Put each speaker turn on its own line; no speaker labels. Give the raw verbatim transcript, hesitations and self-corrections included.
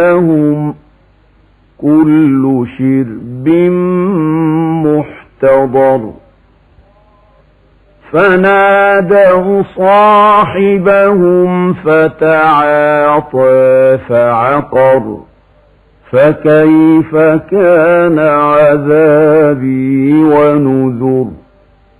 لهم كل شرب محتضر فنادوا صاحبهم فتعاطى فعقر فكيف كان عذابي ونذر